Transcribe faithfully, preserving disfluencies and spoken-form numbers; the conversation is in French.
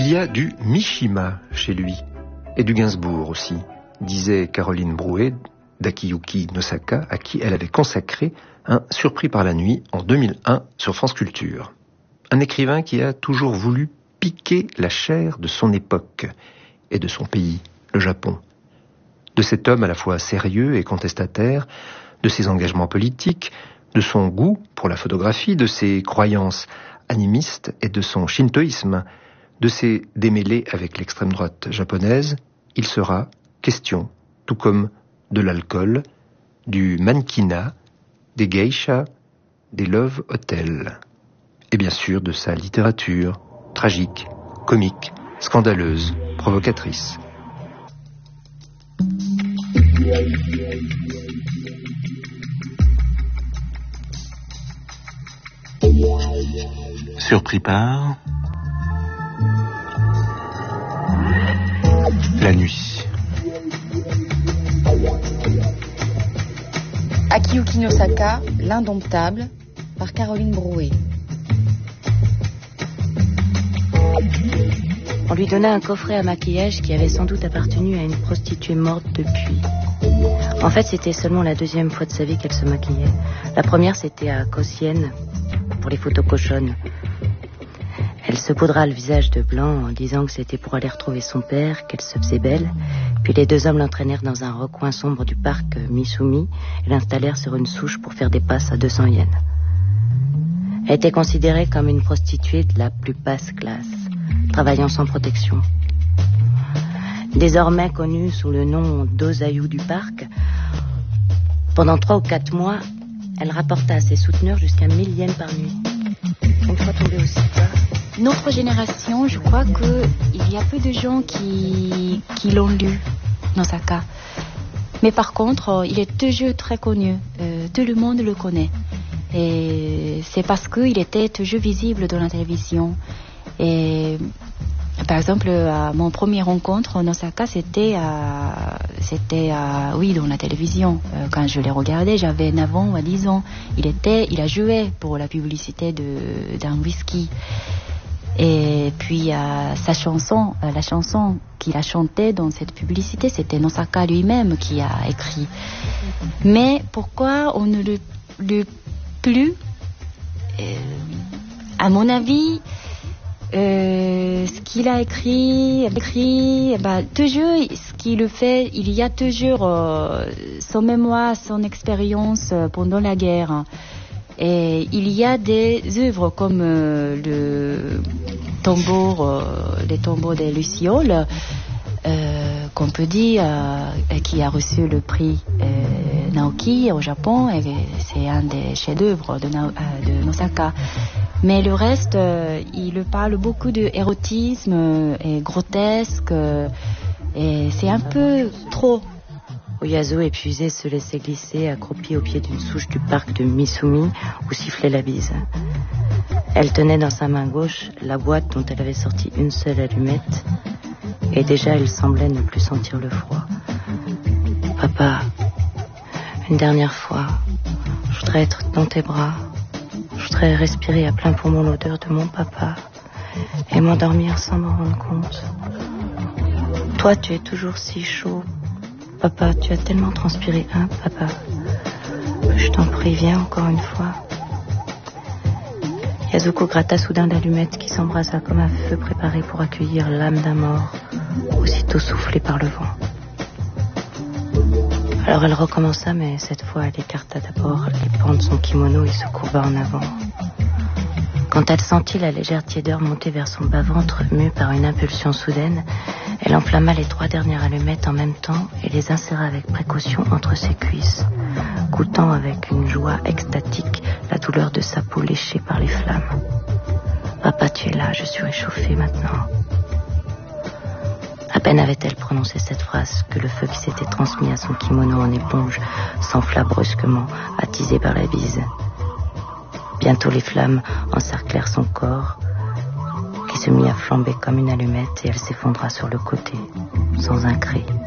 y a du Mishima chez lui, et du Gainsbourg aussi, disait Caroline Brouet d'Akiyuki Nosaka, à qui elle avait consacré un Surpris par la nuit en deux mille un sur France Culture. Un écrivain qui a toujours voulu piquer la chair de son époque et de son pays, le Japon. De cet homme à la fois sérieux et contestataire, de ses engagements politiques, de son goût pour la photographie, de ses croyances animistes et de son shintoïsme, de ses démêlés avec l'extrême droite japonaise, il sera question, tout comme de l'alcool, du mannequinat, des geishas, des love hotels, et bien sûr de sa littérature, tragique, comique, scandaleuse, provocatrice. Surpris par la nuit. Akiyuki Nosaka, L'indomptable, par Caroline Brouet. On lui donna un coffret à maquillage qui avait sans doute appartenu à une prostituée morte depuis. En fait, c'était seulement la deuxième fois de sa vie qu'elle se maquillait. La première, c'était à Kosienne, pour les photos cochonnes. Elle se poudra le visage de blanc en disant que c'était pour aller retrouver son père, qu'elle se faisait belle. Puis les deux hommes l'entraînèrent dans un recoin sombre du parc Misumi et l'installèrent sur une souche pour faire des passes à deux cents yens. Elle était considérée comme une prostituée de la plus basse classe, travaillant sans protection. Désormais connue sous le nom d'Osayu du parc, pendant trois ou quatre mois, elle rapporta à ses souteneurs jusqu'à mille yens par nuit. Une fois tombée aussi bas. Notre génération, je crois qu'il y a peu de gens qui, qui l'ont lu, Nosaka. Mais par contre, il est toujours très connu. Euh, tout le monde le connaît. Et c'est parce qu'il était toujours visible dans la télévision. Et par exemple, à mon premier rencontre, Nosaka, c'était à, c'était à, oui, dans la télévision. Euh, quand je l'ai regardé, j'avais neuf ans ou dix ans. Il était, il a joué pour la publicité de, d'un whisky. Et puis, euh, sa chanson, euh, la chanson qu'il a chantée dans cette publicité, c'était Nosaka lui-même qui a écrit. Mais pourquoi on ne le lit plus? euh, À mon avis, Euh, ce qu'il a écrit, écrit bah, toujours, ce qu'il le fait, il y a toujours euh, son mémoire, son expérience euh, pendant la guerre. Et il y a des œuvres comme euh, le tambour, euh, les tambours des Lucioles, euh, qu'on peut dire, euh, qui a reçu le prix euh, Naoki au Japon, et c'est un des chefs-d'œuvre de, Na- euh, de Nosaka. Mais le reste, euh, il parle beaucoup de érotisme euh, et grotesque, euh, et c'est un peu trop. Oyazo, épuisé, se laissait glisser, accroupie au pied d'une souche du parc de Misumi, où sifflait la bise. Elle tenait dans sa main gauche la boîte dont elle avait sorti une seule allumette, et déjà elle semblait ne plus sentir le froid. Papa, une dernière fois, je voudrais être dans tes bras. Je voudrais respirer à plein poumon l'odeur de mon papa et m'endormir sans m'en rendre compte. Toi, tu es toujours si chaud. Papa, tu as tellement transpiré, hein, papa? Je t'en prie, viens encore une fois. Yazuko gratta soudain l'allumette qui s'embrasa comme un feu préparé pour accueillir l'âme d'un mort, aussitôt soufflé par le vent. Alors elle recommença, mais cette fois elle écarta d'abord les pans de son kimono et se courba en avant. Quand elle sentit la légère tiédeur monter vers son bas-ventre, mue par une impulsion soudaine, elle enflamma les trois dernières allumettes en même temps et les inséra avec précaution entre ses cuisses, goûtant avec une joie extatique la douleur de sa peau léchée par les flammes. Papa, tu es là, je suis réchauffée maintenant. À peine avait-elle prononcé cette phrase que le feu qui s'était transmis à son kimono en éponge s'enfla brusquement, attisé par la bise. Bientôt les flammes encerclèrent son corps, qui se mit à flamber comme une allumette, et elle s'effondra sur le côté, sans un cri.